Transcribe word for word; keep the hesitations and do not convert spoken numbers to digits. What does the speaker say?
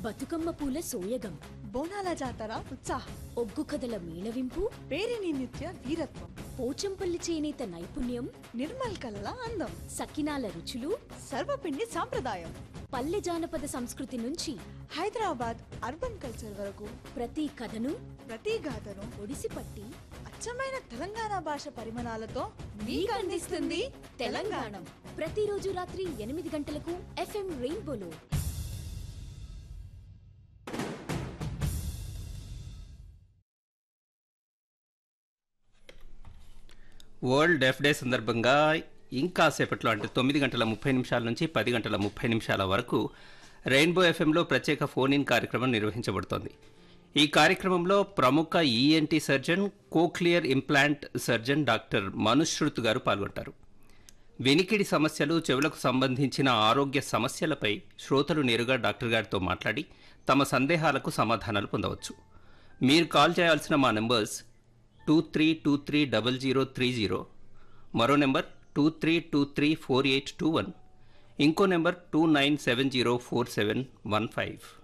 బతుకమ్మ పూల సోయగం బోనాల జాతర ఉత్సాహం ఒగ్గు కథల మేళవింపు పేరిని నిత్య వీరత్వం పోచంపల్లి చేనేత నైపుణ్యం నిర్మల్ కలల అందం సకినాల రుచులు సర్వపిండి సాంప్రదాయం పల్లె జానపద సంస్కృతి నుంచి హైదరాబాద్ అర్బన్ కల్చర్ వరకు ప్రతి కథను ప్రతి గాథను ఒడిసిపట్టి అచ్చమైన తెలంగాణ భాష పరిమాణాలతో మీకు అందిస్తుంది తెలంగాణ. ప్రతిరోజు రాత్రి ఎనిమిది గంటలకు ఎఫ్ఎం రెయిన్బోలో. వరల్డ్ డెఫ్ డే సందర్భంగా ఇంకా సేపట్లో అంటే తొమ్మిది గంటల ముప్పై నిమిషాల నుంచి పది గంటల ముప్పై నిమిషాల వరకు రెయిన్బో ఎఫ్ఎంలో ప్రత్యేక ఫోన్ ఇన్ కార్యక్రమం నిర్వహించబడుతోంది. ఈ కార్యక్రమంలో ప్రముఖ ENT surgeon, cochlear implant surgeon doctor Manushrut గారు పాల్గొంటారు. వినికిడి సమస్యలు, చెవులకు సంబంధించిన ఆరోగ్య సమస్యలపై శ్రోతలు నేరుగా డాక్టర్ గారితో మాట్లాడి తమ సందేహాలకు సమాధానాలు పొందవచ్చు. మీరు కాల్ చేయాల్సిన మా numbers two three two three double zero three zero, మరో number two three two three four eight two one, ఇంకో number two nine seven zero four seven one five.